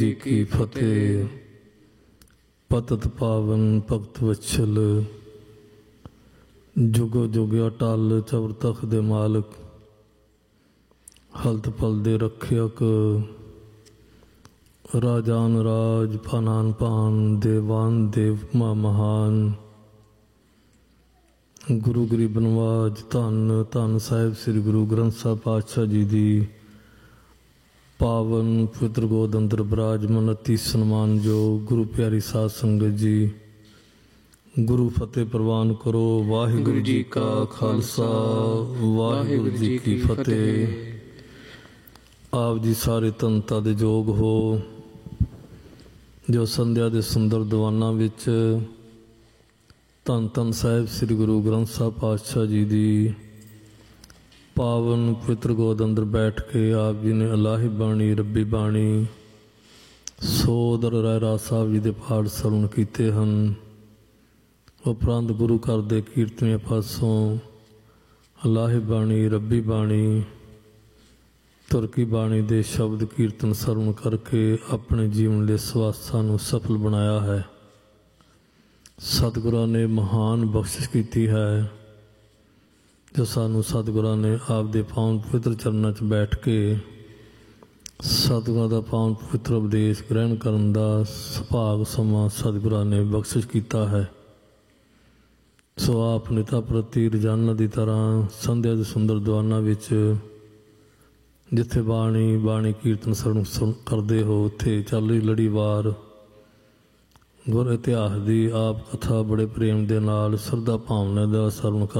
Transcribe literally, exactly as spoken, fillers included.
ਜੀ ਕੀ ਫਤਿਹ। ਪਤਿਤ ਪਾਵਨ ਭਗਤ ਵਛਲ, ਜੁਗੋ ਜੁਗ ਅਟਲ ਚਵਰ ਤਖ਼ਤ ਦੇ ਮਾਲਕ, ਹਲਤ ਪਲ ਦੇ ਰੱਖਿਅਕ, ਰਾਜਾਨ ਰਾਜ ਪਾਨਾਨ ਪਾਨ, ਦੇਵਾਨ ਦੇਵ ਮਾ ਮਹਾਨ। ਗੁਰੂ ਗਰੀਬ ਨਵਾਜ ਧੰਨ ਧੰਨ ਸਾਹਿਬ ਸ੍ਰੀ ਗੁਰੂ ਗ੍ਰੰਥ ਸਾਹਿਬ ਪਾਤਸ਼ਾਹ ਜੀ ਦੀ ਪਾਵਨ ਪਵਿੱਤਰ ਗੋਦ ਅੰਦਰ ਬਿਰਾਜਮਾਨ ਅਤੀ ਸਨਮਾਨਯੋਗ ਗੁਰੂ ਪਿਆਰੀ ਸਾਧ ਸੰਗਤ ਜੀ, ਗੁਰੂ ਫਤਿਹ ਪ੍ਰਵਾਨ ਕਰੋ। ਵਾਹਿਗੁਰੂ ਜੀ ਕਾ ਖਾਲਸਾ, ਵਾਹਿਗੁਰੂ ਜੀ ਕੀ ਫਤਿਹ। ਆਪ ਜੀ ਸਾਰੇ ਧੰਨਤਾ ਦੇ ਯੋਗ ਹੋ, ਜੋ ਸੰਧਿਆ ਦੇ ਸੁੰਦਰ ਦੀਵਾਨਾਂ ਵਿੱਚ ਧੰਨ ਧੰਨ ਸਾਹਿਬ ਸ੍ਰੀ ਗੁਰੂ ਗ੍ਰੰਥ ਸਾਹਿਬ ਪਾਤਸ਼ਾਹ ਜੀ ਦੀ ਪਾਵਨ ਪਵਿੱਤਰ ਗੋਦ ਅੰਦਰ ਬੈਠ ਕੇ ਆਪ ਜੀ ਨੇ ਇਲਾਹੀ ਬਾਣੀ, ਰੱਬੀ ਬਾਣੀ, ਸੋਦਰ ਰਾਏ ਰਾਜ ਸਾਹਿਬ ਜੀ ਦੇ ਪਾਠ ਸਰਵਣ ਕੀਤੇ ਹਨ। ਉਪਰੰਤ ਗੁਰੂ ਘਰ ਦੇ ਕੀਰਤਨੀਆਂ ਪਾਸੋਂ ਇਲਾਹੀ ਬਾਣੀ, ਰੱਬੀ ਬਾਣੀ, ਤੁਰਕੀ ਬਾਣੀ ਦੇ ਸ਼ਬਦ ਕੀਰਤਨ ਸਰਵਣ ਕਰਕੇ ਆਪਣੇ ਜੀਵਨ ਦੇ ਸਵਾਸਾਂ ਨੂੰ ਸਫਲ ਬਣਾਇਆ ਹੈ। ਸਤਿਗੁਰਾਂ ਨੇ ਮਹਾਨ ਬਖਸ਼ਿਸ਼ ਕੀਤੀ ਹੈ, ਜੋ ਸਾਨੂੰ ਸਤਿਗੁਰਾਂ ਨੇ ਆਪ ਦੇ ਪਾਵਨ ਪਵਿੱਤਰ ਚਰਨਾਂ 'ਚ ਬੈਠ ਕੇ ਸਤਿਗੁਰਾਂ ਦਾ ਪਾਵਨ ਪਵਿੱਤਰ ਉਪਦੇਸ਼ ਗ੍ਰਹਿਣ ਕਰਨ ਦਾ ਸੁਭਾਗ ਸਮਾਂ ਸਤਿਗੁਰਾਂ ਨੇ ਬਖਸ਼ਿਸ਼ ਕੀਤਾ ਹੈ। ਸੋ ਆਪ ਨਿਤਾ ਪ੍ਰਤੀ ਰੋਜ਼ਾਨਾ ਦੀ ਤਰ੍ਹਾਂ ਸੰਧਿਆ ਦੇ ਸੁੰਦਰ ਦੀਵਾਨਾਂ ਵਿੱਚ ਜਿੱਥੇ ਬਾਣੀ ਬਾਣੀ ਕੀਰਤਨ ਸਰਵਣ ਕਰਦੇ ਹੋ, ਉੱਥੇ ਚੱਲ ਰਹੀ ਲੜੀਵਾਰ ਗੁਰ ਇਤਿਹਾਸ ਦੀ ਆਪ ਕਥਾ ਬੜੇ ਪ੍ਰੇਮ ਦੇ ਨਾਲ ਸ਼ਰਧਾ ਭਾਵਨਾ ਦਾ ਸਰਵਣ ਕਰ